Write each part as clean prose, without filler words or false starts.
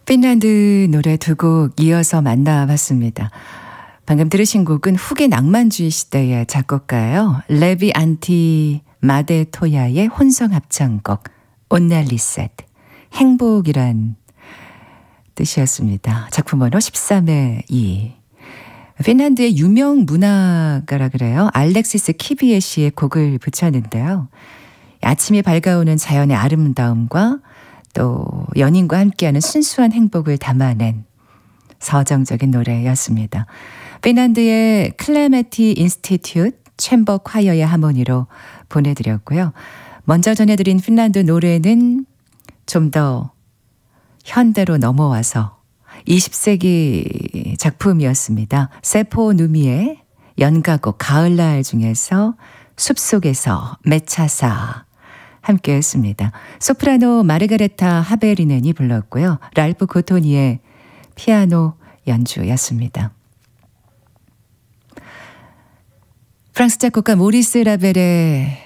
핀란드 노래 두 곡 이어서 만나봤습니다. 방금 들으신 곡은 후계 낭만주의 시대의 작곡가예요. 레비 안티 마데토야의 혼성 합창곡 온날리셋 행복이란 뜻이었습니다. 작품 번호 13의 2. 핀란드의 유명 문화가라 그래요. 알렉시스 키비에시의 곡을 붙였는데요. 아침이 밝아오는 자연의 아름다움과 또 연인과 함께하는 순수한 행복을 담아낸 서정적인 노래였습니다. 핀란드의 클레메티 인스티튜트 챔버 콰이어의 하모니로 보내드렸고요. 먼저 전해드린 핀란드 노래는 좀 더 현대로 넘어와서 20세기 작품이었습니다. 세포 누미의 연가곡 가을날 중에서 숲속에서 매차사 함께 했습니다. 소프라노 마르가레타 하베리넨이 불렀고요. 랄프 고토니의 피아노 연주였습니다. 프랑스 작곡가 모리스 라벨의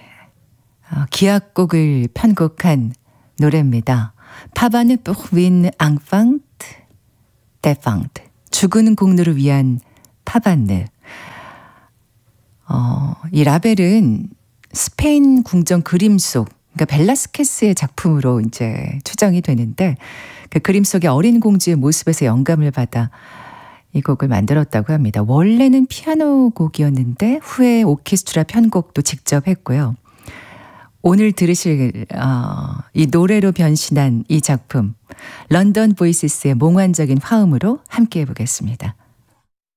기악곡을 편곡한 노래입니다. 파바느 푸윈 앙팡트 데팡트 죽은 공노를 위한 파바느. 이 라벨은 스페인 궁정 그림 속 그러니까 벨라스케스의 작품으로 이제 추정이 되는데 그 그림 속의 어린 공주의 모습에서 영감을 받아 이 곡을 만들었다고 합니다. 원래는 피아노 곡이었는데 후에 오케스트라 편곡도 직접 했고요. 오늘 들으실 이 노래로 변신한 이 작품 런던 보이시스의 몽환적인 화음으로 함께 해보겠습니다.